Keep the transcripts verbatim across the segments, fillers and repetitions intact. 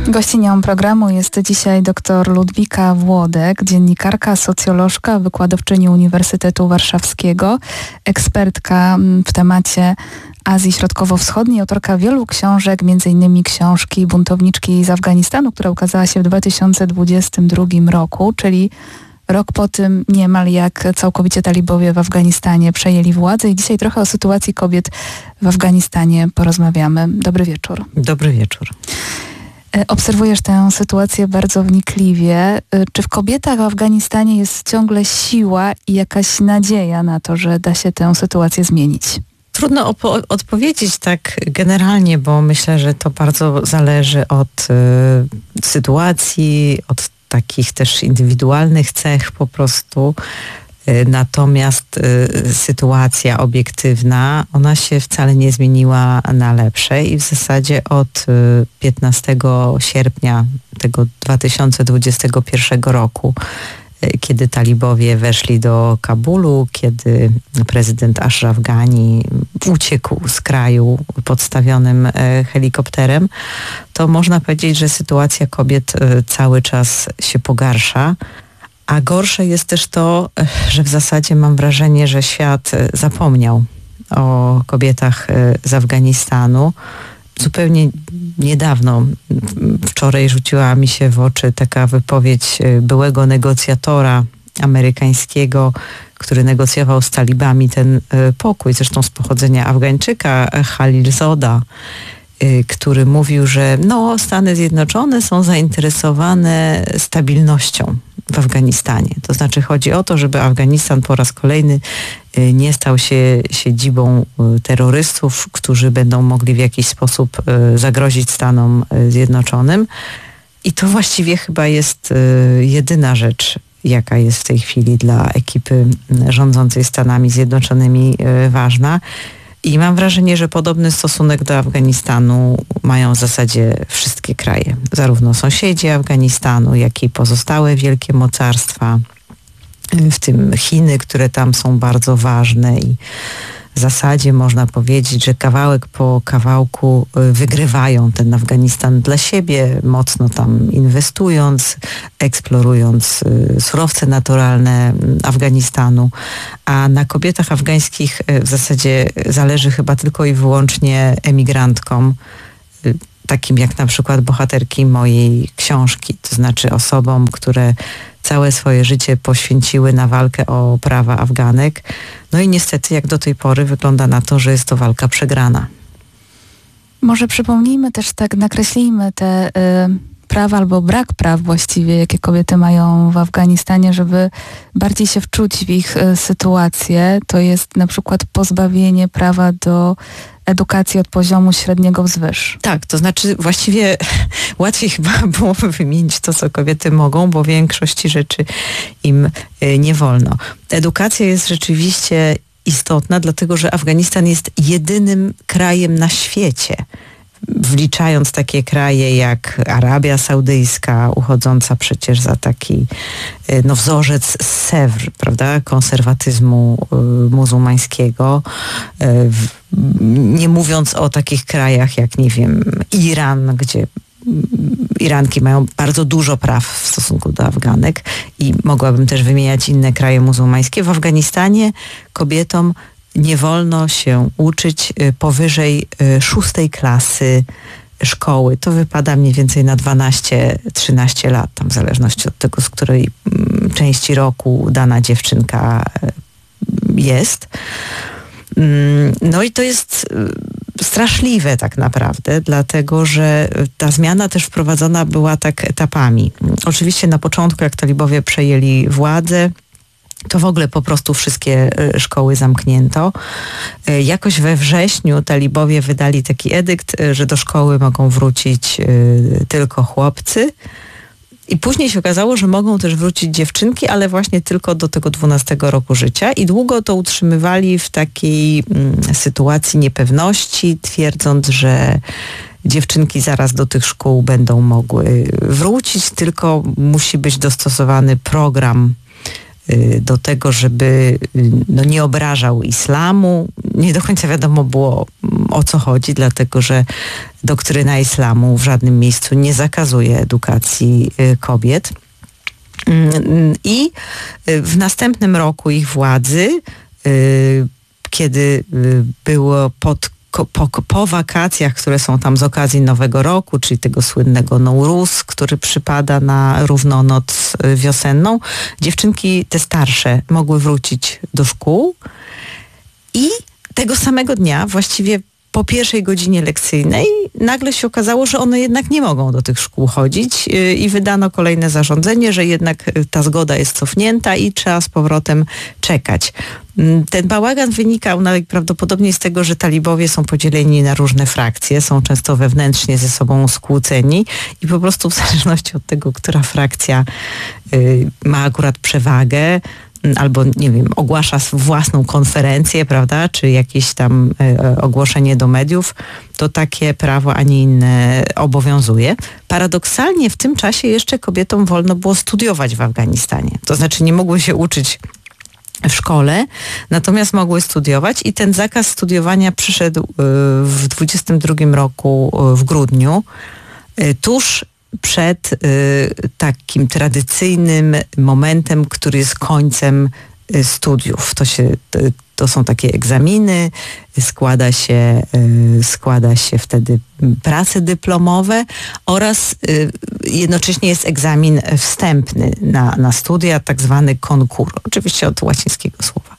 Gościnią programu jest dzisiaj dr Ludwika Włodek, dziennikarka, socjolożka, wykładowczyni Uniwersytetu Warszawskiego, ekspertka w temacie Azji Środkowo-Wschodniej, autorka wielu książek, między innymi książki Buntowniczki z Afganistanu, która ukazała się w dwa tysiące dwudziestym drugim roku, czyli rok po tym niemal jak całkowicie talibowie w Afganistanie przejęli władzę i dzisiaj trochę o sytuacji kobiet w Afganistanie porozmawiamy. Dobry wieczór. Dobry wieczór. Obserwujesz tę sytuację bardzo wnikliwie. Czy w kobietach w Afganistanie jest ciągle siła i jakaś nadzieja na to, że da się tę sytuację zmienić? Trudno opo- odpowiedzieć tak generalnie, bo myślę, że to bardzo zależy od y, sytuacji, od takich też indywidualnych cech po prostu. Natomiast y, sytuacja obiektywna, ona się wcale nie zmieniła na lepsze i w zasadzie od y, piętnastego sierpnia tego dwa tysiące dwudziestego pierwszego roku, y, kiedy talibowie weszli do Kabulu, kiedy prezydent Ashraf Ghani uciekł z kraju podstawionym y, helikopterem, to można powiedzieć, że sytuacja kobiet y, cały czas się pogarsza. A gorsze jest też to, że w zasadzie mam wrażenie, że świat zapomniał o kobietach z Afganistanu. Zupełnie niedawno, wczoraj rzuciła mi się w oczy taka wypowiedź byłego negocjatora amerykańskiego, który negocjował z talibami ten pokój, zresztą z pochodzenia Afgańczyka, Khalil Zoda, który mówił, że no, Stany Zjednoczone są zainteresowane stabilnością w Afganistanie. To znaczy chodzi o to, żeby Afganistan po raz kolejny nie stał się siedzibą terrorystów, którzy będą mogli w jakiś sposób zagrozić Stanom Zjednoczonym. I to właściwie chyba jest jedyna rzecz, jaka jest w tej chwili dla ekipy rządzącej Stanami Zjednoczonymi ważna. I mam wrażenie, że podobny stosunek do Afganistanu mają w zasadzie wszystkie kraje. Zarówno sąsiedzi Afganistanu, jak i pozostałe wielkie mocarstwa, w tym Chiny, które tam są bardzo ważne i w zasadzie można powiedzieć, że kawałek po kawałku wygrywają ten Afganistan dla siebie, mocno tam inwestując, eksplorując surowce naturalne Afganistanu, a na kobietach afgańskich w zasadzie zależy chyba tylko i wyłącznie emigrantkom, takim jak na przykład bohaterki mojej książki, to znaczy osobom, które całe swoje życie poświęciły na walkę o prawa Afganek. No i niestety jak do tej pory wygląda na to, że jest to walka przegrana. Może przypomnijmy też, tak nakreślijmy te y, prawa albo brak praw właściwie, jakie kobiety mają w Afganistanie, żeby bardziej się wczuć w ich y, sytuację. To jest na przykład pozbawienie prawa do edukacji od poziomu średniego wzwyż. Tak, to znaczy właściwie łatwiej chyba byłoby wymienić to, co kobiety mogą, bo większości rzeczy im nie wolno. Edukacja jest rzeczywiście istotna, dlatego że Afganistan jest jedynym krajem na świecie, wliczając takie kraje jak Arabia Saudyjska, uchodząca przecież za taki no, wzorzec Sewr, prawda, konserwatyzmu y, muzułmańskiego. Y, nie mówiąc o takich krajach jak, nie wiem, Iran, gdzie Iranki mają bardzo dużo praw w stosunku do Afganek i mogłabym też wymieniać inne kraje muzułmańskie. W Afganistanie kobietom nie wolno się uczyć powyżej szóstej klasy szkoły. To wypada mniej więcej na dwanaście trzynaście lat, tam w zależności od tego, z której części roku dana dziewczynka jest. No i to jest straszliwe tak naprawdę, dlatego że ta zmiana też wprowadzona była tak etapami. Oczywiście na początku, jak talibowie przejęli władzę, to w ogóle po prostu wszystkie szkoły zamknięto. Jakoś we wrześniu talibowie wydali taki edykt, że do szkoły mogą wrócić tylko chłopcy. I później się okazało, że mogą też wrócić dziewczynki, ale właśnie tylko do tego dwunastego roku życia. I długo to utrzymywali w takiej mm, sytuacji niepewności, twierdząc, że dziewczynki zaraz do tych szkół będą mogły wrócić, tylko musi być dostosowany program do tego, żeby no, nie obrażał islamu. Nie do końca wiadomo było, o co chodzi, dlatego że doktryna islamu w żadnym miejscu nie zakazuje edukacji kobiet. I w następnym roku ich władzy, kiedy było pod Po, po wakacjach, które są tam z okazji Nowego Roku, czyli tego słynnego Nowruz, który przypada na równonoc wiosenną, dziewczynki te starsze mogły wrócić do szkół i tego samego dnia, właściwie po pierwszej godzinie lekcyjnej, nagle się okazało, że one jednak nie mogą do tych szkół chodzić i wydano kolejne zarządzenie, że jednak ta zgoda jest cofnięta i trzeba z powrotem czekać. Ten bałagan wynikał najprawdopodobniej z tego, że talibowie są podzieleni na różne frakcje, są często wewnętrznie ze sobą skłóceni i po prostu w zależności od tego, która frakcja y, ma akurat przewagę, albo, nie wiem, ogłasza własną konferencję, prawda, czy jakieś tam y, ogłoszenie do mediów, to takie prawo, a nie inne obowiązuje. Paradoksalnie w tym czasie jeszcze kobietom wolno było studiować w Afganistanie. To znaczy nie mogły się uczyć w szkole, natomiast mogły studiować i ten zakaz studiowania przyszedł w dwudziestym drugim roku w grudniu, tuż przed takim tradycyjnym momentem, który jest końcem studiów. To się, to są takie egzaminy, składa się, składa się wtedy prace dyplomowe oraz jednocześnie jest egzamin wstępny na, na studia, tak zwany konkurs, oczywiście od łacińskiego słowa.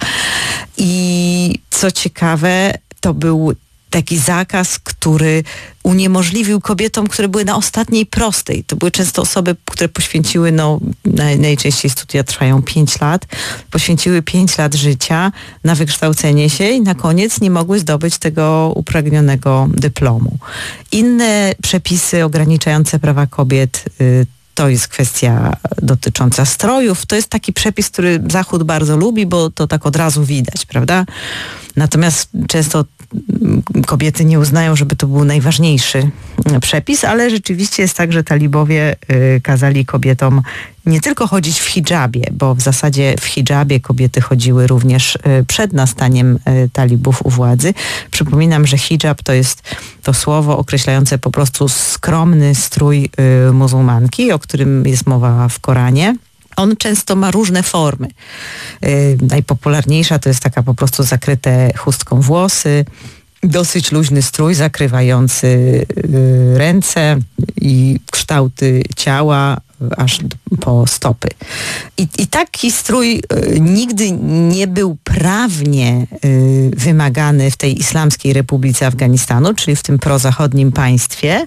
I co ciekawe, to był taki zakaz, który uniemożliwił kobietom, które były na ostatniej prostej. To były często osoby, które poświęciły, no naj, najczęściej studia trwają pięć lat, poświęciły pięć lat życia na wykształcenie się i na koniec nie mogły zdobyć tego upragnionego dyplomu. Inne przepisy ograniczające prawa kobiet, y, to jest kwestia dotycząca strojów. To jest taki przepis, który Zachód bardzo lubi, bo to tak od razu widać, prawda? Natomiast często kobiety nie uznają, żeby to był najważniejszy przepis, ale rzeczywiście jest tak, że talibowie y, kazali kobietom nie tylko chodzić w hidżabie, bo w zasadzie w hidżabie kobiety chodziły również y, przed nastaniem y, talibów u władzy. Przypominam, że hidżab to jest to słowo określające po prostu skromny strój y, muzułmanki, o którym jest mowa w Koranie. On często ma różne formy. Yy, najpopularniejsza to jest taka po prostu zakryte chustką włosy, dosyć luźny strój zakrywający yy, ręce i kształty ciała aż po stopy. I, i taki strój y, nigdy nie był prawnie y, wymagany w tej Islamskiej Republice Afganistanu, czyli w tym prozachodnim państwie,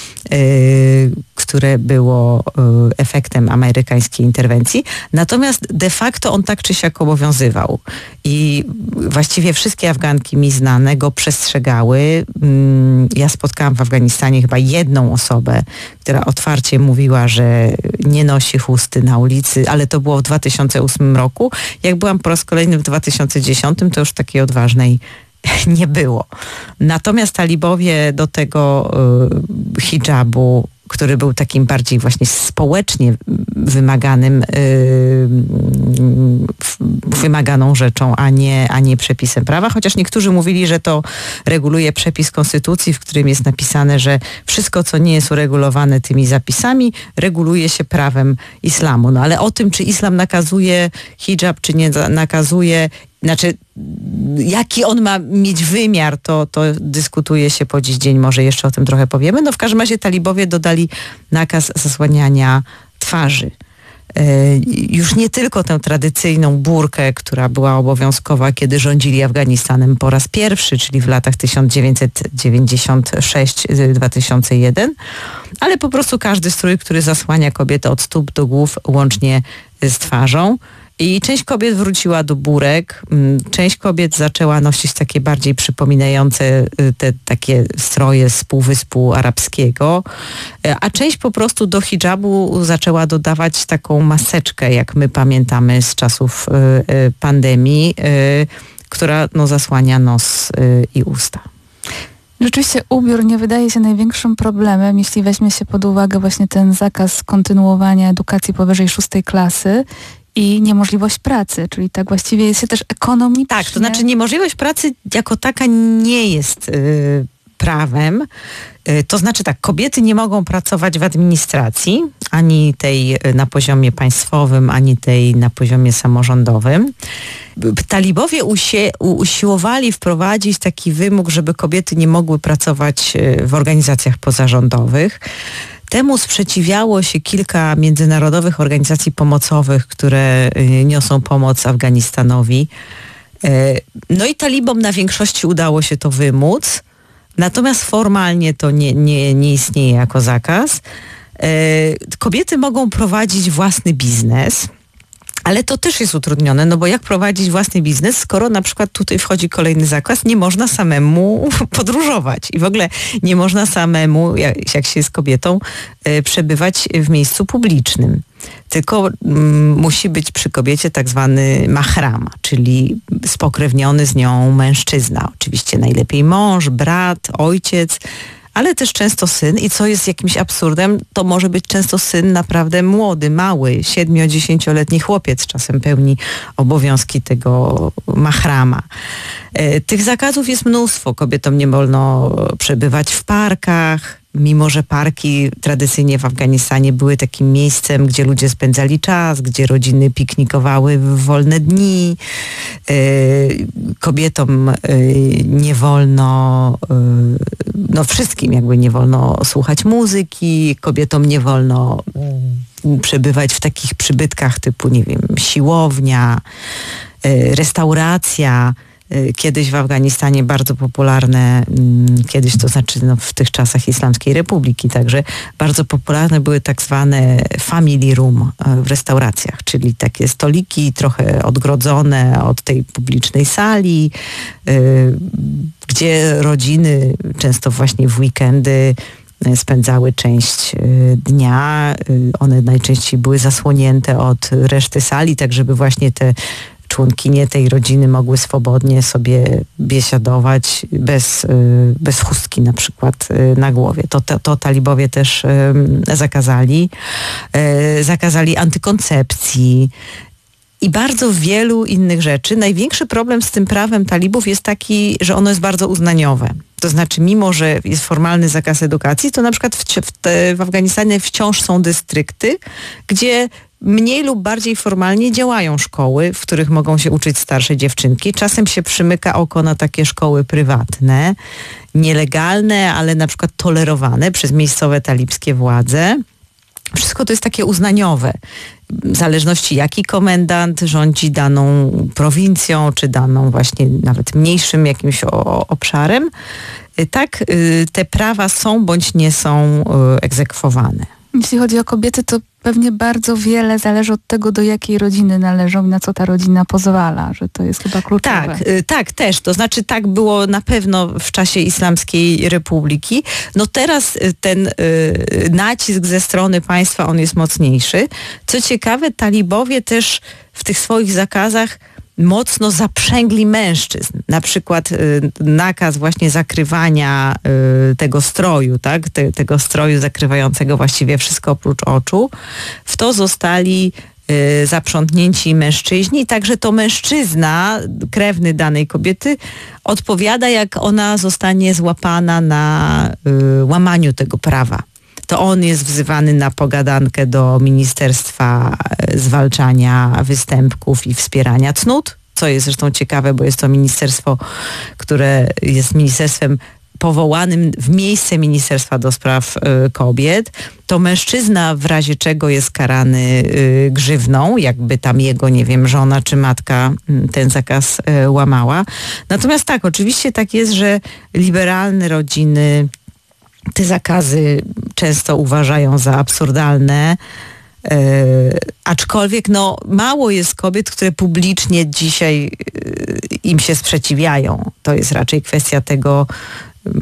y, które było y, efektem amerykańskiej interwencji. Natomiast de facto on tak czy siak obowiązywał. I właściwie wszystkie Afganki mi znane go przestrzegały. Y, ja spotkałam w Afganistanie chyba jedną osobę, która otwarcie mówiła, że nie nosi chusty na ulicy, ale to było w dwa tysiące ósmym roku. Jak byłam po raz kolejny w dwa tysiące dziesiątym, to już takiej odważnej nie było. Natomiast talibowie do tego y, hidżabu, który był takim bardziej właśnie społecznie wymaganym, yy, wymaganą rzeczą, a nie, a nie przepisem prawa. Chociaż niektórzy mówili, że to reguluje przepis konstytucji, w którym jest napisane, że wszystko, co nie jest uregulowane tymi zapisami, reguluje się prawem islamu. No ale o tym, czy islam nakazuje hidżab, czy nie nakazuje, znaczy jaki on ma mieć wymiar, to, to dyskutuje się po dziś dzień, może jeszcze o tym trochę powiemy. No w każdym razie talibowie dodali nakaz zasłaniania twarzy. Yy, już nie tylko tę tradycyjną burkę, która była obowiązkowa, kiedy rządzili Afganistanem po raz pierwszy, czyli w latach tysiąc dziewięćset dziewięćdziesiąt sześć do dwa tysiące jeden, ale po prostu każdy strój, który zasłania kobietę od stóp do głów, łącznie z twarzą. I część kobiet wróciła do burek, część kobiet zaczęła nosić takie bardziej przypominające te takie stroje z Półwyspu Arabskiego, a część po prostu do hidżabu zaczęła dodawać taką maseczkę, jak my pamiętamy z czasów pandemii, która no, zasłania nos i usta. Rzeczywiście ubiór nie wydaje się największym problemem, jeśli weźmie się pod uwagę właśnie ten zakaz kontynuowania edukacji powyżej szóstej klasy i niemożliwość pracy, czyli tak właściwie jest się też ekonomicznie... Tak, to znaczy niemożliwość pracy jako taka nie jest y, prawem. Y, to znaczy tak, kobiety nie mogą pracować w administracji, ani tej na poziomie państwowym, ani tej na poziomie samorządowym. Talibowie usie, usiłowali wprowadzić taki wymóg, żeby kobiety nie mogły pracować w organizacjach pozarządowych. Temu sprzeciwiało się kilka międzynarodowych organizacji pomocowych, które niosą pomoc Afganistanowi. No i talibom na większości udało się to wymóc, natomiast formalnie to nie, nie, nie istnieje jako zakaz. Kobiety mogą prowadzić własny biznes, ale to też jest utrudnione, no bo jak prowadzić własny biznes, skoro na przykład tutaj wchodzi kolejny zakaz, nie można samemu podróżować i w ogóle nie można samemu, jak, jak się jest kobietą, y, przebywać w miejscu publicznym. Tylko mm, musi być przy kobiecie tak zwany mahrama, czyli spokrewniony z nią mężczyzna. Oczywiście najlepiej mąż, brat, ojciec, ale też często syn i co jest jakimś absurdem, to może być często syn naprawdę młody, mały, siedmiu-dziesięcioletni chłopiec czasem pełni obowiązki tego mahrama. E, tych zakazów jest mnóstwo. Kobietom nie wolno przebywać w parkach, mimo że parki tradycyjnie w Afganistanie były takim miejscem, gdzie ludzie spędzali czas, gdzie rodziny piknikowały w wolne dni. Kobietom nie wolno, no wszystkim jakby nie wolno słuchać muzyki, kobietom nie wolno przebywać w takich przybytkach typu, nie wiem, siłownia, restauracja. Kiedyś w Afganistanie bardzo popularne, kiedyś to znaczy no, w tych czasach Islamskiej Republiki, także bardzo popularne były tak zwane family room w restauracjach, czyli takie stoliki trochę odgrodzone od tej publicznej sali, gdzie rodziny często właśnie w weekendy spędzały część dnia. One najczęściej były zasłonięte od reszty sali, tak żeby właśnie te członkinie tej rodziny mogły swobodnie sobie biesiadować bez, bez chustki na przykład na głowie. To, to, to talibowie też zakazali. Zakazali antykoncepcji i bardzo wielu innych rzeczy. Największy problem z tym prawem talibów jest taki, że ono jest bardzo uznaniowe. To znaczy, mimo że jest formalny zakaz edukacji, to na przykład w, w, w Afganistanie wciąż są dystrykty, gdzie mniej lub bardziej formalnie działają szkoły, w których mogą się uczyć starsze dziewczynki. Czasem się przymyka oko na takie szkoły prywatne, nielegalne, ale na przykład tolerowane przez miejscowe talibskie władze. Wszystko to jest takie uznaniowe. W zależności jaki komendant rządzi daną prowincją, czy daną właśnie nawet mniejszym jakimś o, obszarem, tak te prawa są bądź nie są egzekwowane. Jeśli chodzi o kobiety, to pewnie bardzo wiele zależy od tego, do jakiej rodziny należą i na co ta rodzina pozwala, że to jest chyba kluczowe. Tak, tak, też. To znaczy tak było na pewno w czasie Islamskiej Republiki. No teraz ten y, nacisk ze strony państwa, on jest mocniejszy. Co ciekawe, talibowie też w tych swoich zakazach mocno zaprzęgli mężczyzn. Na przykład y, nakaz właśnie zakrywania y, tego stroju, tak? Te, tego stroju zakrywającego właściwie wszystko oprócz oczu. W to zostali y, zaprzątnięci mężczyźni. Także to mężczyzna, krewny danej kobiety, odpowiada, jak ona zostanie złapana na y, łamaniu tego prawa. To on jest wzywany na pogadankę do Ministerstwa Zwalczania Występków i Wspierania Cnót, co jest zresztą ciekawe, bo jest to ministerstwo, które jest ministerstwem powołanym w miejsce Ministerstwa do Spraw y, Kobiet. To mężczyzna w razie czego jest karany y, grzywną, jakby tam jego, nie wiem, żona czy matka y, ten zakaz y, łamała. Natomiast tak, oczywiście tak jest, że liberalne rodziny te zakazy często uważają za absurdalne, yy, aczkolwiek no, mało jest kobiet, które publicznie dzisiaj yy, im się sprzeciwiają. To jest raczej kwestia tego, yy,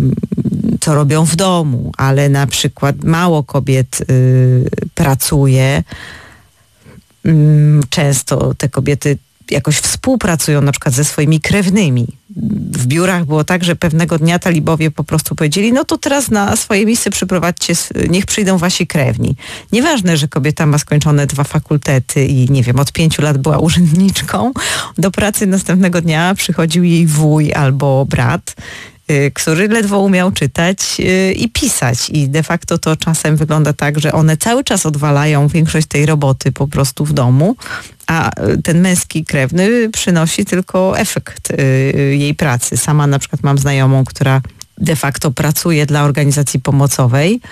co robią w domu, ale na przykład mało kobiet yy, pracuje. Yy, często te kobiety jakoś współpracują na przykład ze swoimi krewnymi. W biurach było tak, że pewnego dnia talibowie po prostu powiedzieli, no to teraz na swoje miejsce przyprowadźcie, niech przyjdą wasi krewni. Nieważne, że kobieta ma skończone dwa fakultety i nie wiem, od pięciu lat była urzędniczką, do pracy następnego dnia przychodził jej wuj albo brat, który ledwo umiał czytać i pisać. I de facto to czasem wygląda tak, że one cały czas odwalają większość tej roboty po prostu w domu, a ten męski krewny przynosi tylko efekt jej pracy. Sama na przykład mam znajomą, która de facto pracuje dla organizacji pomocowej.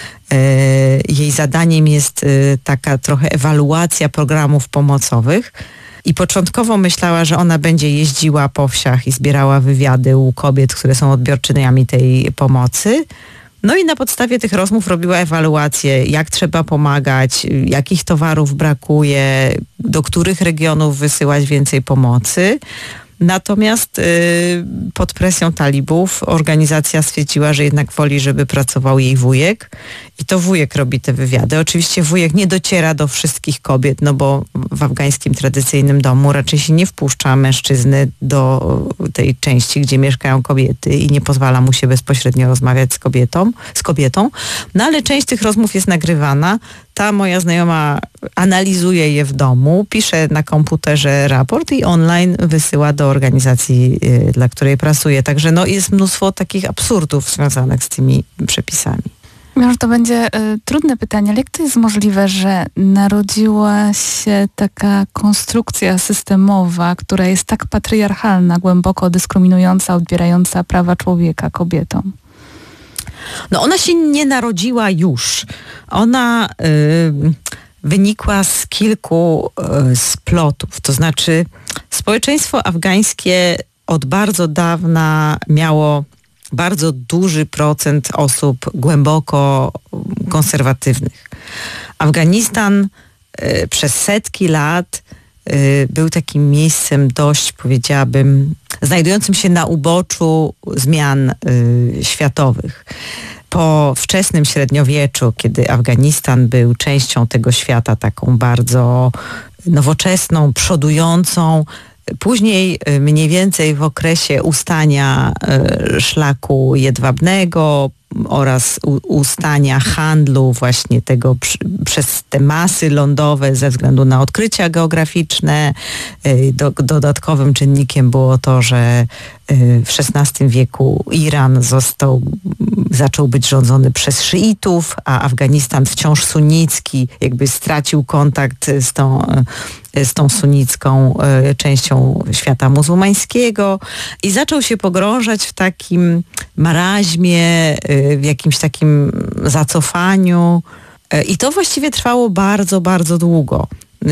Jej zadaniem jest taka trochę ewaluacja programów pomocowych. I początkowo myślała, że ona będzie jeździła po wsiach i zbierała wywiady u kobiet, które są odbiorczyniami tej pomocy. No i na podstawie tych rozmów robiła ewaluację, jak trzeba pomagać, jakich towarów brakuje, do których regionów wysyłać więcej pomocy. Natomiast y, pod presją talibów organizacja stwierdziła, że jednak woli, żeby pracował jej wujek i to wujek robi te wywiady. Oczywiście wujek nie dociera do wszystkich kobiet, no bo w afgańskim tradycyjnym domu raczej się nie wpuszcza mężczyzny do tej części, gdzie mieszkają kobiety i nie pozwala mu się bezpośrednio rozmawiać z kobietą, z kobietą. No ale część tych rozmów jest nagrywana. Ta moja znajoma analizuje je w domu, pisze na komputerze raport i online wysyła do organizacji, y, dla której pracuje. Także no, jest mnóstwo takich absurdów związanych z tymi przepisami. Może to będzie y, trudne pytanie, ale jak to jest możliwe, że narodziła się taka konstrukcja systemowa, która jest tak patriarchalna, głęboko dyskryminująca, odbierająca prawa człowieka kobietom? No ona się nie narodziła już. Ona y, wynikła z kilku y, splotów. To znaczy społeczeństwo afgańskie od bardzo dawna miało bardzo duży procent osób głęboko konserwatywnych. Afganistan y, przez setki lat y, był takim miejscem dość, powiedziałabym, znajdującym się na uboczu zmian y, światowych. Po wczesnym średniowieczu, kiedy Afganistan był częścią tego świata, taką bardzo nowoczesną, przodującą, później mniej więcej w okresie ustania y, szlaku jedwabnego oraz u, ustania handlu właśnie tego przy, przez te masy lądowe ze względu na odkrycia geograficzne. Y, do, dodatkowym czynnikiem było to, że y, w szesnastym wieku Iran został, zaczął być rządzony przez szyitów, a Afganistan wciąż sunnicki jakby stracił kontakt z tą z tą sunnicką y, częścią świata muzułmańskiego i zaczął się pogrążać w takim maraźmie, y, w jakimś takim zacofaniu. Y, I to właściwie trwało bardzo, bardzo długo.